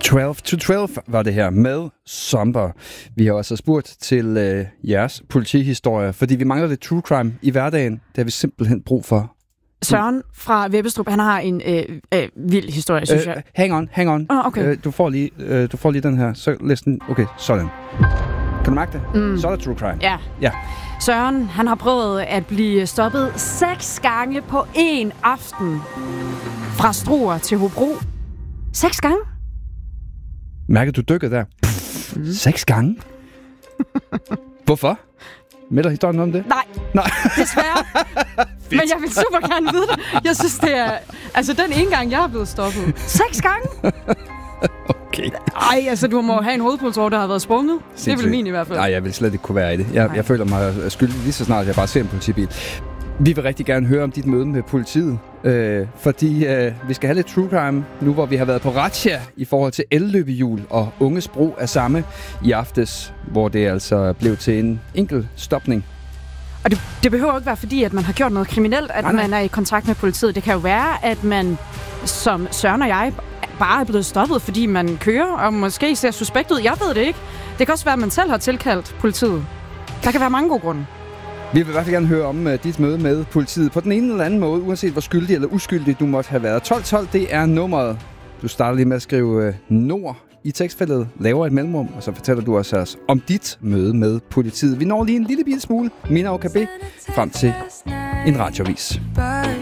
12 to 12 var det her med Somber. Vi har også spurgt til jeres politihistorie, fordi vi mangler lidt true crime i hverdagen. Det har vi simpelthen brug for. Søren fra Vebbestrup, han har en vild historie, synes jeg. Hang on. Okay. Du får lige den her. Så læs den. Okay, sådan. Kan du mærke det? Så er der true crime. Ja. Søren, han har prøvet at blive stoppet 6 gange på én aften. Fra Struer til Hobro. 6 gange? Mærker du dykket der? 6 gange? Hvorfor? Melder historien om det? Nej. Desværre. Men jeg vil super gerne vide det. Jeg synes, det er... Altså, den ene gang, jeg er blevet stoppet. 6 gange? Okay. Ej, altså, du må have en hovedpulsår, der har været sprunget. Det er vel min i hvert fald. Nej, jeg vil slet ikke kunne være i det. Jeg føler mig skyldig lige så snart, jeg bare ser en politibil. Vi vil rigtig gerne høre om dit møde med politiet, fordi vi skal have lidt true crime nu, hvor vi har været på razzia i forhold til elløbehjul og unges brug af samme i aftes, hvor det altså blev til en enkelt stopning. Og det behøver ikke være fordi, at man har gjort noget kriminelt, at man er i kontakt med politiet. Det kan jo være, at man, som Søren og jeg, bare er blevet stoppet, fordi man kører, og måske ser suspekt ud. Jeg ved det ikke. Det kan også være, at man selv har tilkaldt politiet. Der kan være mange gode grunde. Vi vil i hvert fald gerne høre om dit møde med politiet på den ene eller anden måde, uanset hvor skyldig eller uskyldig du måtte have været. 1212, det er nummeret. Du starter lige med at skrive Nord i tekstfeltet, laver et mellemrum, og så fortæller du os altså om dit møde med politiet. Vi når lige en lille bitte smule, Mina OKB, frem til en radioavis.